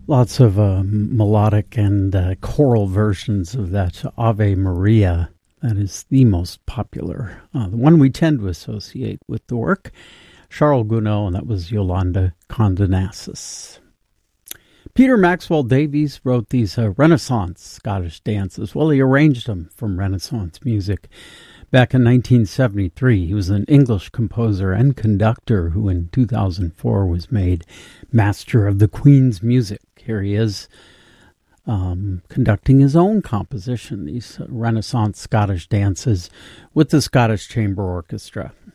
Lots of melodic and choral versions of that Ave Maria. That is the most popular, the one we tend to associate with the work. Charles Gounod, and that was Yolanda Condonassis. Peter Maxwell Davies wrote these Renaissance Scottish dances. Well, he arranged them from Renaissance music. Back in 1973, he was an English composer and conductor who in 2004 was made Master of the Queen's Music. Here he is conducting his own composition, these Renaissance Scottish dances with the Scottish Chamber Orchestra.